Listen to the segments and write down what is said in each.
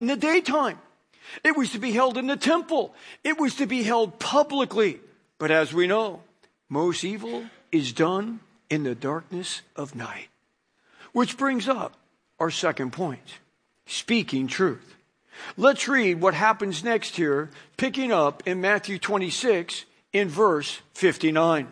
in the daytime. It was to be held in the temple. It was to be held publicly. But as we know, most evil is done in the darkness of night. Which brings up our second point, speaking truth. Let's read what happens next here, picking up in Matthew 26 in verse 59.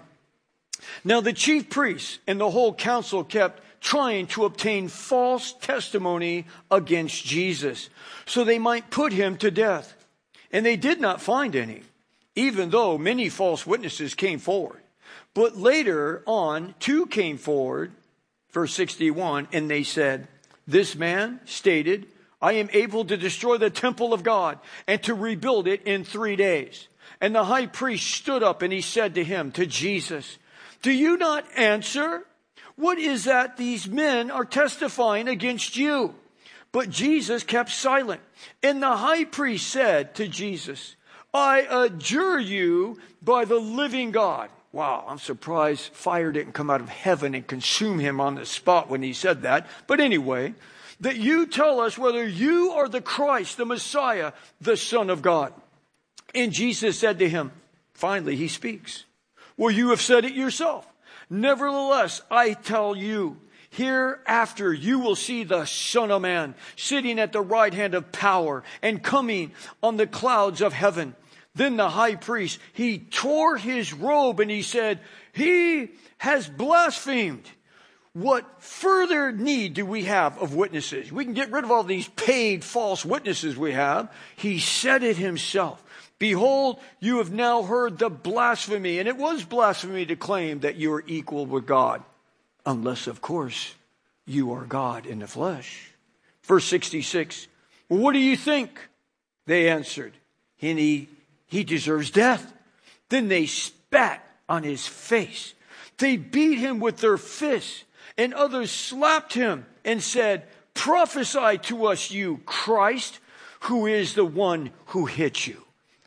Now the chief priests and the whole council kept trying to obtain false testimony against Jesus, so they might put him to death. And they did not find any, even though many false witnesses came forward. But later on, 2 came forward, verse 61, and they said, "This man stated, I am able to destroy the temple of God and to rebuild it in 3 days." And the high priest stood up and he said to him, to Jesus, "Do you not answer? What is that these men are testifying against you?" But Jesus kept silent. And the high priest said to Jesus, "I adjure you by the living God." Wow, I'm surprised fire didn't come out of heaven and consume him on the spot when he said that. But anyway, "that you tell us whether you are the Christ, the Messiah, the Son of God." And Jesus said to him, finally he speaks, "Well, you have said it yourself. Nevertheless, I tell you, hereafter you will see the Son of Man sitting at the right hand of power and coming on the clouds of heaven." Then the high priest, he tore his robe and he said, "He has blasphemed. What further need do we have of witnesses? We can get rid of all these paid false witnesses we have." He said it himself. "Behold, you have now heard the blasphemy." And it was blasphemy to claim that you are equal with God. Unless, of course, you are God in the flesh. Verse 66. "Well, what do you think?" They answered. "And he deserves death." Then they spat on his face. They beat him with their fists. And others slapped him and said, "Prophesy to us, you Christ, who is the one who hit you."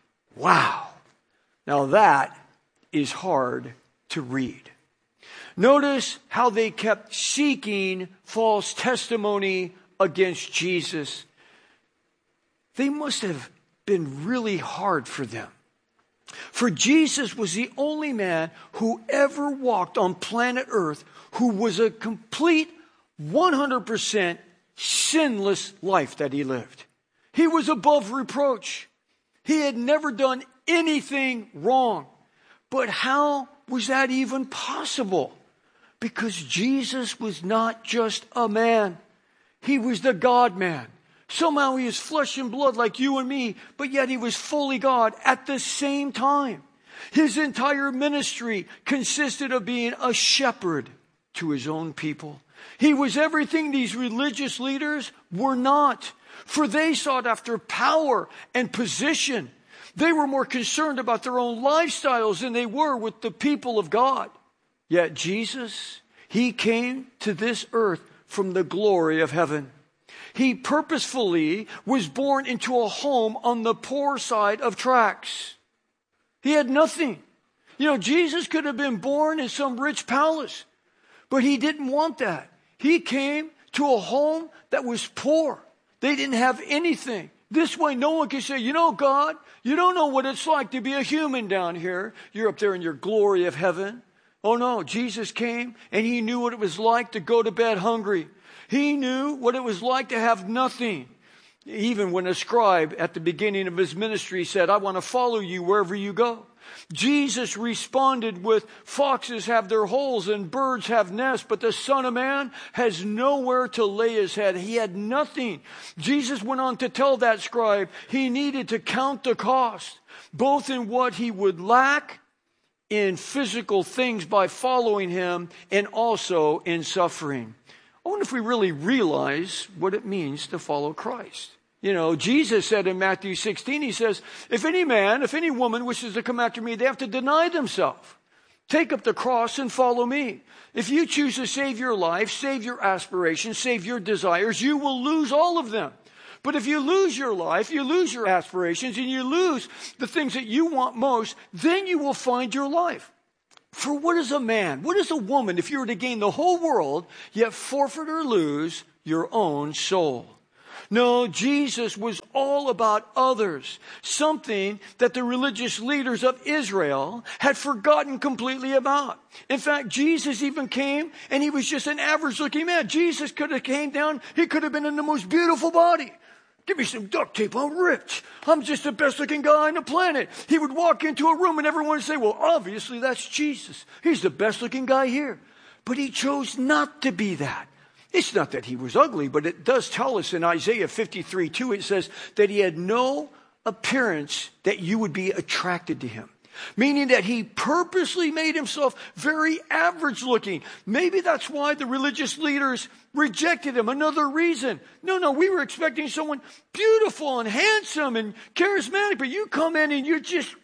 Wow. Now that is hard to read. Notice how they kept seeking false testimony against Jesus. They must have been really hard for them. For Jesus was the only man who ever walked on planet Earth who was a complete 100% sinless life that he lived. He was above reproach. He had never done anything wrong. But how was that even possible? Because Jesus was not just a man. He was the God-man. Somehow he is flesh and blood like you and me, but yet he was fully God at the same time. His entire ministry consisted of being a shepherd to his own people. He was everything these religious leaders were not, for they sought after power and position. They were more concerned about their own lifestyles than they were with the people of God. Yet Jesus, he came to this earth from the glory of heaven. He purposefully was born into a home on the poor side of tracks. He had nothing. You know, Jesus could have been born in some rich palace, but he didn't want that. He came to a home that was poor. They didn't have anything. This way, no one can say, "You know, God, you don't know what it's like to be a human down here. You're up there in your glory of heaven." Oh no, Jesus came and he knew what it was like to go to bed hungry. He knew what it was like to have nothing. Even when a scribe at the beginning of his ministry said, "I want to follow you wherever you go." Jesus responded with, "Foxes have their holes and birds have nests, but the Son of Man has nowhere to lay his head." He had nothing. Jesus went on to tell that scribe he needed to count the cost, both in what he would lack in physical things by following him and also in suffering. I wonder if we really realize what it means to follow Christ. You know, Jesus said in Matthew 16, he says, if any woman wishes to come after me, they have to deny themselves. Take up the cross and follow me. If you choose to save your life, save your aspirations, save your desires, you will lose all of them. But if you lose your life, you lose your aspirations, and you lose the things that you want most, then you will find your life. For what is a man? What is a woman if you were to gain the whole world, yet forfeit or lose your own soul? No, Jesus was all about others, something that the religious leaders of Israel had forgotten completely about. In fact, Jesus even came and he was just an average looking man. Jesus could have came down, he could have been in the most beautiful body. Give me some duct tape, I'm rich. I'm just the best looking guy on the planet. He would walk into a room and everyone would say, well, obviously that's Jesus. He's the best looking guy here. But he chose not to be that. It's not that he was ugly, but it does tell us in Isaiah 53:2, it says that he had no appearance that you would be attracted to him. Meaning that he purposely made himself very average looking. Maybe that's why the religious leaders rejected him. Another reason. No, we were expecting someone beautiful and handsome and charismatic, but you come in and you're just,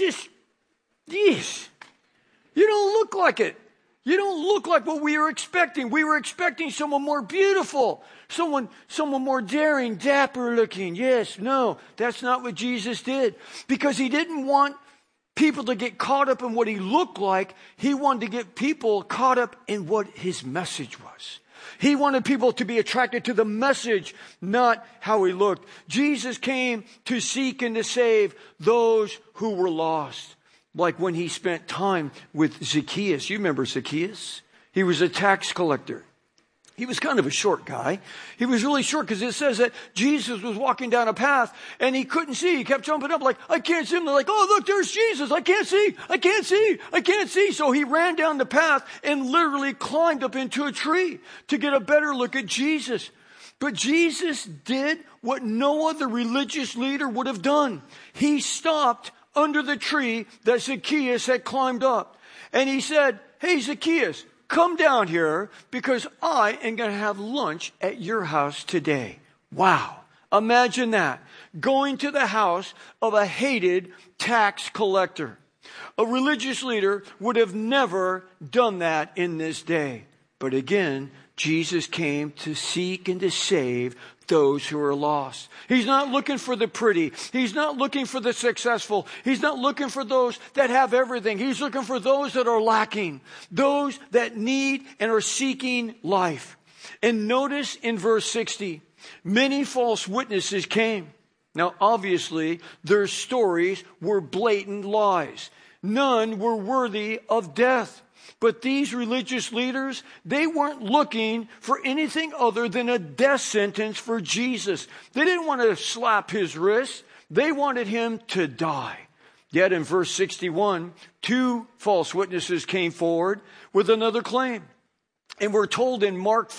yes. You don't look like it. You don't look like what we were expecting. We were expecting someone more beautiful, someone more daring, dapper looking. Yes, no, that's not what Jesus did. Because he didn't want people to get caught up in what he looked like. He wanted to get people caught up in what his message was. He wanted people to be attracted to the message, not how he looked. Jesus came to seek and to save those who were lost. Like when he spent time with Zacchaeus. You remember Zacchaeus? He was a tax collector. He was kind of a short guy. He was really short because it says that Jesus was walking down a path and he couldn't see. He kept jumping up like, I can't see him. They're like, oh, look, there's Jesus. I can't see. I can't see. I can't see. So he ran down the path and literally climbed up into a tree to get a better look at Jesus. But Jesus did what no other religious leader would have done. He stopped under the tree that Zacchaeus had climbed up. And he said, hey, Zacchaeus, come down here because I am going to have lunch at your house today. Wow. Imagine that. Going to the house of a hated tax collector. A religious leader would have never done that in this day. But again, Jesus came to seek and to save those who are lost. He's not looking for the pretty. He's not looking for the successful. He's not looking for those that have everything. He's looking for those that are lacking, those that need and are seeking life. And notice in verse 60, many false witnesses came. Now, obviously, their stories were blatant lies. None were worthy of death. But these religious leaders, they weren't looking for anything other than a death sentence for Jesus. They didn't want to slap his wrist. They wanted him to die. Yet in verse 61, 2 false witnesses came forward with another claim. And we're told in Mark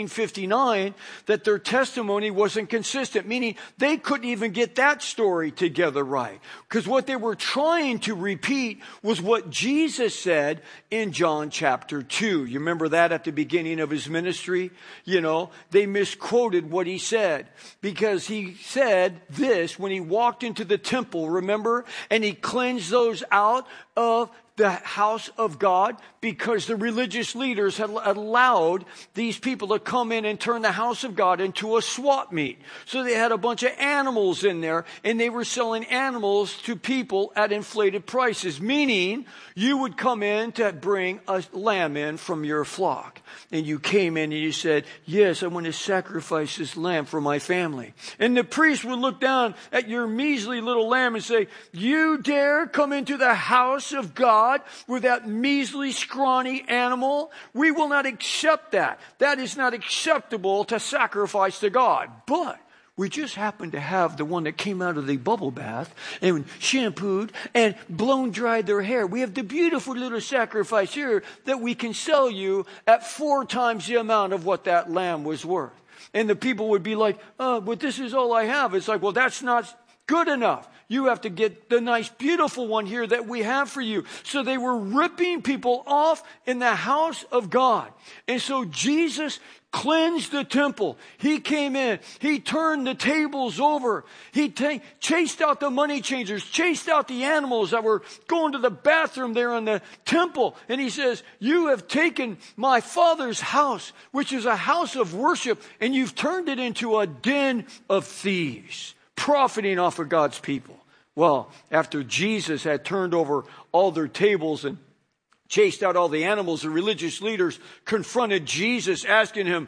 14:59 that their testimony wasn't consistent, meaning they couldn't even get that story together right. Because what they were trying to repeat was what Jesus said in John chapter 2. You remember that at the beginning of his ministry? You know, they misquoted what he said. Because he said this when he walked into the temple, remember? And he cleansed those out of the house of God, because the religious leaders had allowed these people to come in and turn the house of God into a swap meet. So they had a bunch of animals in there, and they were selling animals to people at inflated prices, meaning you would come in to bring a lamb in from your flock. And you came in and you said, yes, I want to sacrifice this lamb for my family. And the priest would look down at your measly little lamb and say, you dare come into the house of God with that measly, scrawny animal? We will not accept that. That is not acceptable to sacrifice to God. But we just happen to have the one that came out of the bubble bath and shampooed and blown dried their hair. We have the beautiful little sacrifice here that we can sell you at 4 times the amount of what that lamb was worth. And the people would be like, oh, but this is all I have. It's like, well, that's not good enough. You have to get the nice, beautiful one here that we have for you. So they were ripping people off in the house of God. And so Jesus cleansed the temple. He came in. He turned the tables over. He chased out the money changers, chased out the animals that were going to the bathroom there in the temple. And he says, you have taken my Father's house, which is a house of worship, and you've turned it into a den of thieves, profiting off of God's people. Well, after Jesus had turned over all their tables and chased out all the animals, the religious leaders confronted Jesus, asking him,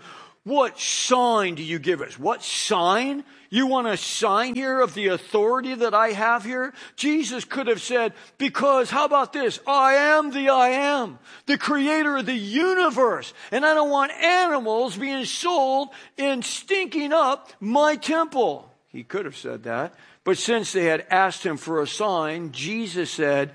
What sign do you give us? What sign? You want a sign here of the authority that I have here? Jesus could have said, because how about this? I am the creator of the universe. And I don't want animals being sold and stinking up my temple. He could have said that. But since they had asked him for a sign, Jesus said,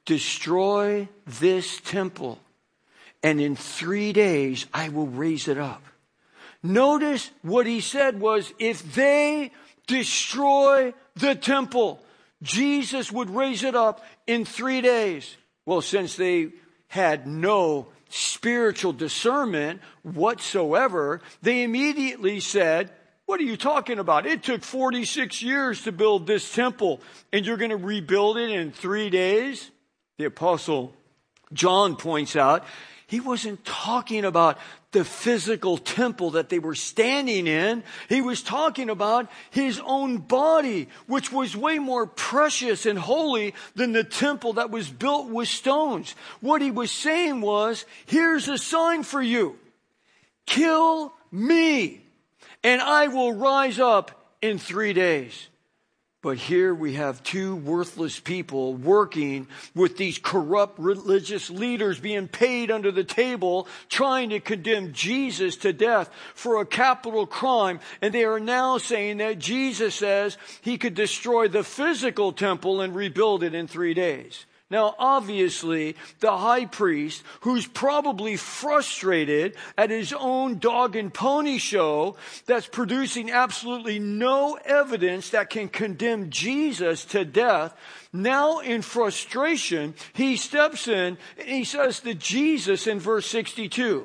destroy this temple, and in 3 days I will raise it up. Notice what he said was, if they destroy the temple, Jesus would raise it up in 3 days. Well, since they had no spiritual discernment whatsoever, they immediately said, what are you talking about? It took 46 years to build this temple, and you're going to rebuild it in 3 days? The Apostle John points out, he wasn't talking about the physical temple that they were standing in. He was talking about his own body, which was way more precious and holy than the temple that was built with stones. What he was saying was, here's a sign for you. Kill me, and I will rise up in 3 days. But here we have two worthless people working with these corrupt religious leaders being paid under the table, trying to condemn Jesus to death for a capital crime. And they are now saying that Jesus says he could destroy the physical temple and rebuild it in 3 days. Now, obviously, the high priest, who's probably frustrated at his own dog and pony show that's producing absolutely no evidence that can condemn Jesus to death, now in frustration, he steps in and he says to Jesus in verse 62,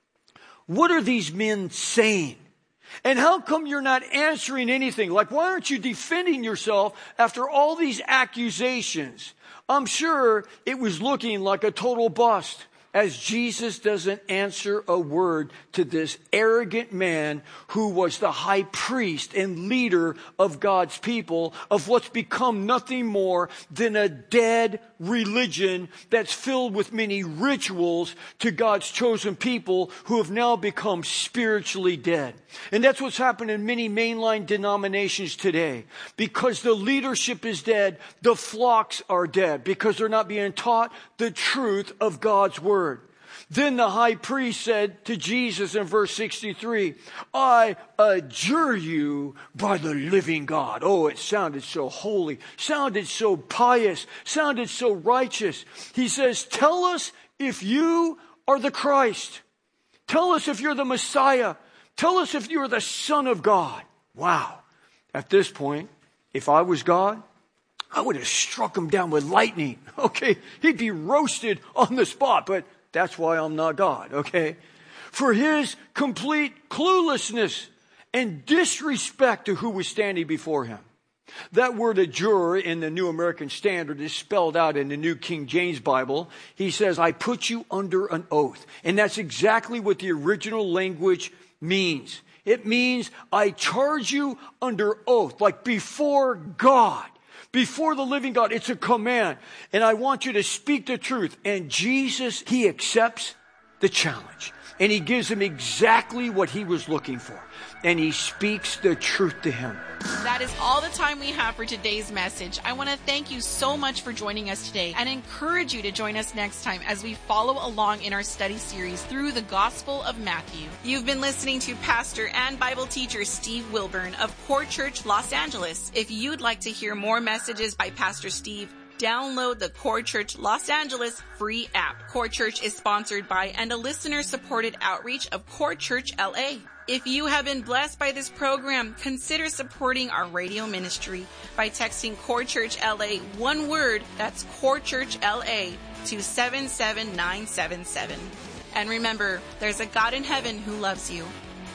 what are these men saying? And how come you're not answering anything? Like, why aren't you defending yourself after all these accusations? I'm sure it was looking like a total bust as Jesus doesn't answer a word to this arrogant man who was the high priest and leader of God's people, of what's become nothing more than a dead religion that's filled with many rituals to God's chosen people who have now become spiritually dead. And that's what's happened in many mainline denominations today. Because the leadership is dead, the flocks are dead, because they're not being taught the truth of God's word. Then the high priest said to Jesus in verse 63, I adjure you by the living God. Oh, it sounded so holy, sounded so pious, sounded so righteous. He says, tell us if you are the Christ. Tell us if you're the Messiah. Tell us if you're the Son of God. Wow. At this point, if I was God, I would have struck him down with lightning. Okay. He'd be roasted on the spot, but that's why I'm not God. Okay. For his complete cluelessness and disrespect to who was standing before him. That word adjure in the New American Standard is spelled out in the New King James Bible. He says, I put you under an oath. And that's exactly what the original language means. It means I charge you under oath, like before God, before the living God. It's a command. And I want you to speak the truth. And Jesus, he accepts the challenge. And he gives him exactly what he was looking for. And he speaks the truth to him. That is all the time we have for today's message. I want to thank you so much for joining us today and encourage you to join us next time as we follow along in our study series through the Gospel of Matthew. You've been listening to Pastor and Bible teacher Steve Wilburn of Core Church Los Angeles. If you'd like to hear more messages by Pastor Steve, download the Core Church Los Angeles free app. Core Church is sponsored by and a listener-supported outreach of Core Church LA. If you have been blessed by this program, consider supporting our radio ministry by texting Core Church LA, one word, that's Core Church LA, to 77977. And remember, there's a God in heaven who loves you.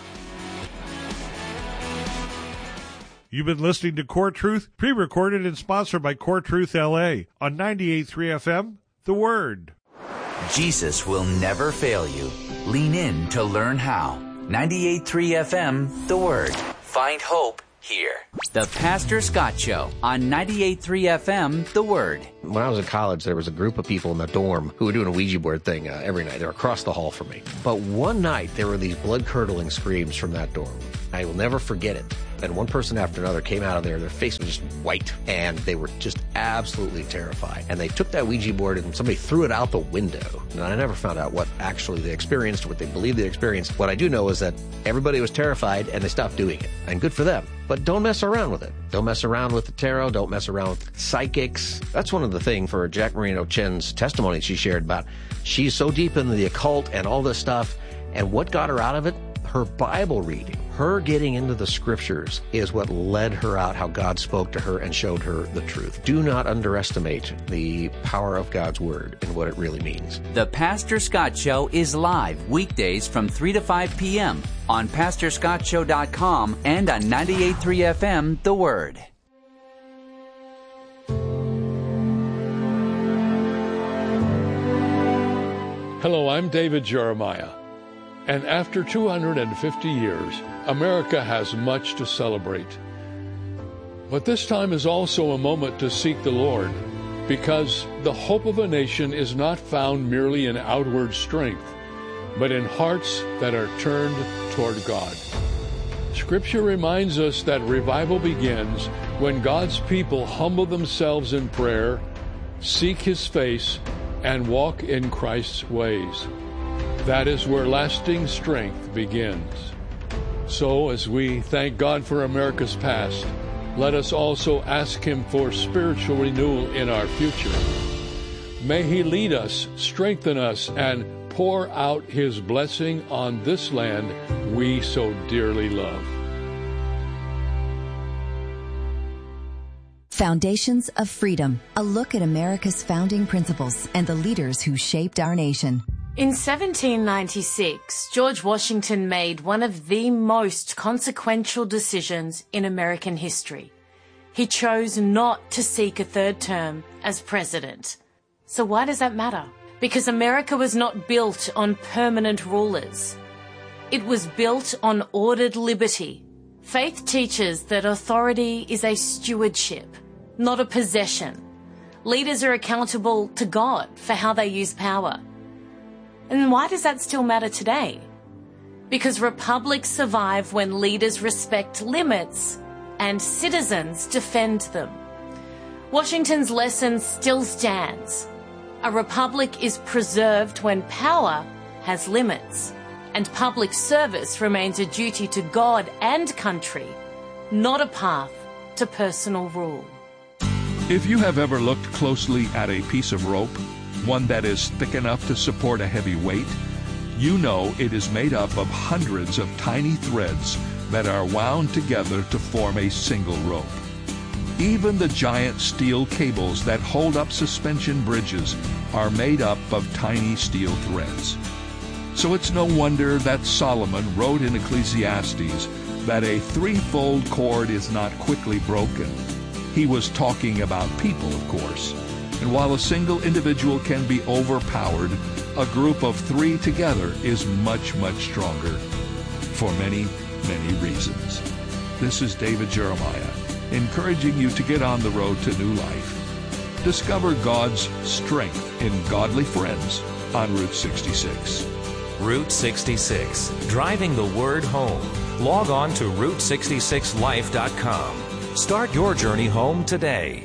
You've been listening to Core Truth, pre-recorded and sponsored by Core Truth LA on 98.3 FM, The Word. Jesus will never fail you. Lean in to learn how. 98.3 FM, The Word. Find hope here. The Pastor Scott Show on 98.3 FM, The Word. When I was in college, there was a group of people in the dorm who were doing a Ouija board thing every night. They were across the hall from me. But one night, there were these blood-curdling screams from that dorm. I will never forget it. And one person after another came out of there. Their face was just white, and they were just absolutely terrified. And they took that Ouija board, and somebody threw it out the window. And I never found out what actually they experienced, what they believed they experienced. What I do know is that everybody was terrified, and they stopped doing it. And good for them. But don't mess around with it. Don't mess around with the tarot. Don't mess around with psychics. That's one of the things for Jack Marino Chen's testimony she shared about. She's so deep into the occult and all this stuff. And what got her out of it? Her Bible reading. Her getting into the scriptures is what led her out, how God spoke to her and showed her the truth. Do not underestimate the power of God's word and what it really means. The Pastor Scott Show is live weekdays from 3 to 5 p.m. on PastorScottShow.com and on 98.3 FM, The Word. Hello, I'm David Jeremiah. And after 250 years, America has much to celebrate. But this time is also a moment to seek the Lord, because the hope of a nation is not found merely in outward strength, but in hearts that are turned toward God. Scripture reminds us that revival begins when God's people humble themselves in prayer, seek His face, and walk in Christ's ways. That is where lasting strength begins. So, as we thank God for America's past, let us also ask Him for spiritual renewal in our future. May He lead us, strengthen us, and pour out His blessing on this land we so dearly love. Foundations of Freedom, a look at America's founding principles and the leaders who shaped our nation. In 1796, George Washington made one of the most consequential decisions in American history. He chose not to seek a third term as president. So why does that matter? Because America was not built on permanent rulers. It was built on ordered liberty. Faith teaches that authority is a stewardship, not a possession. Leaders are accountable to God for how they use power. And why does that still matter today? Because republics survive when leaders respect limits and citizens defend them. Washington's lesson still stands. A republic is preserved when power has limits, and public service remains a duty to God and country, not a path to personal rule. If you have ever looked closely at a piece of rope, one that is thick enough to support a heavy weight, you know it is made up of hundreds of tiny threads that are wound together to form a single rope. Even the giant steel cables that hold up suspension bridges are made up of tiny steel threads. So it's no wonder that Solomon wrote in Ecclesiastes that a threefold cord is not quickly broken. He was talking about people, of course. And while a single individual can be overpowered, a group of three together is much, much stronger for many, many reasons. This is David Jeremiah, encouraging you to get on the road to new life. Discover God's strength in godly friends on Route 66. Route 66, driving the word home. Log on to Route66Life.com. Start your journey home today.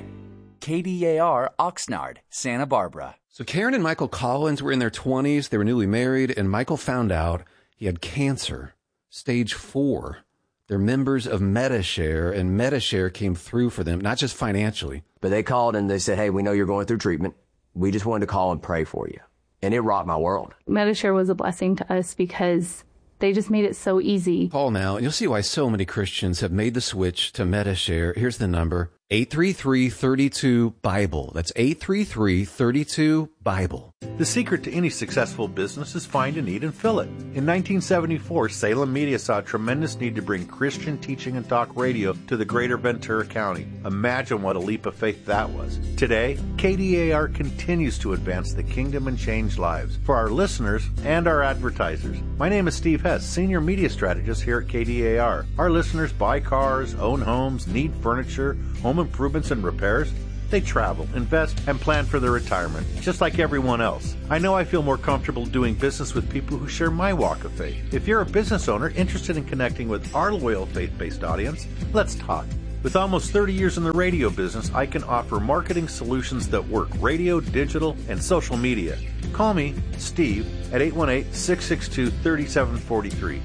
KDAR, Oxnard, Santa Barbara. So Karen and Michael Collins were in their 20s. They were newly married, and Michael found out he had cancer, stage 4. They're members of Medi-Share, and Medi-Share came through for them, not just financially. But they called and they said, hey, we know you're going through treatment. We just wanted to call and pray for you. And it rocked my world. Medi-Share was a blessing to us because they just made it so easy. Call now, and you'll see why so many Christians have made the switch to Medi-Share. Here's the number, 833-32-BIBLE. That's 833-32-BIBLE. The secret to any successful business is find a need and fill it. In 1974, Salem Media saw a tremendous need to bring Christian teaching and talk radio to the greater Ventura County. Imagine what a leap of faith that was. Today, KDAR continues to advance the kingdom and change lives for our listeners and our advertisers. My name is Steve Hess, Senior Media Strategist here at KDAR. Our listeners buy cars, own homes, need furniture, home improvements and repairs. They travel, invest, and plan for their retirement, just like everyone else. I know I feel more comfortable doing business with people who share my walk of faith. If you're a business owner interested in connecting with our loyal faith-based audience, let's talk. With almost 30 years in the radio business, I can offer marketing solutions that work radio, digital, and social media. Call me, Steve, at 818-662-3743.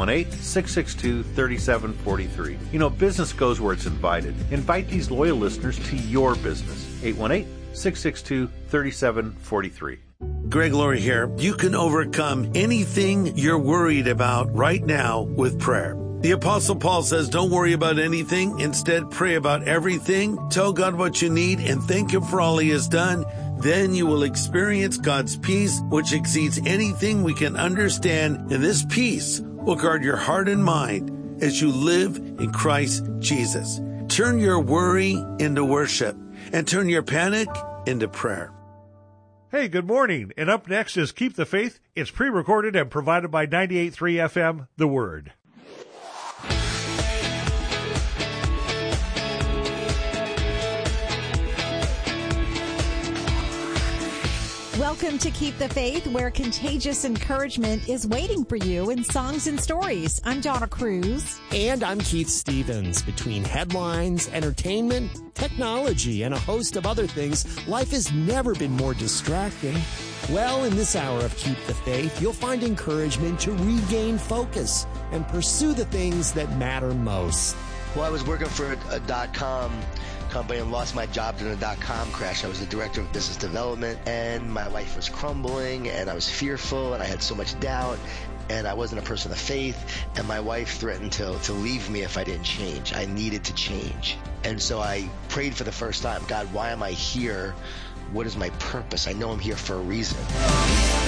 818-662-3743. You know, business goes where it's invited. Invite these loyal listeners to your business. 818-662-3743. Greg Laurie here. You can overcome anything you're worried about right now with prayer. The Apostle Paul says, don't worry about anything. Instead, pray about everything. Tell God what you need and thank Him for all He has done. Then you will experience God's peace, which exceeds anything we can understand. And this peace will guard your heart and mind as you live in Christ Jesus. Turn your worry into worship and turn your panic into prayer. Hey, good morning. And up next is Keep the Faith. It's pre-recorded and provided by 98.3 FM, The Word. Welcome to Keep the Faith, where contagious encouragement is waiting for you in songs and stories. I'm Donna Cruz. And I'm Keith Stevens. Between headlines, entertainment, technology, and a host of other things, life has never been more distracting. Well, in this hour of Keep the Faith, you'll find encouragement to regain focus and pursue the things that matter most. Well, I was working for a .com company and lost my job during the .com crash. I was the director of business development, and my life was crumbling, and I was fearful, and I had so much doubt, and I wasn't a person of faith, and my wife threatened to leave me if I didn't change. I needed to change. And so I prayed for the first time, God, why am I here? What is my purpose? I know I'm here for a reason.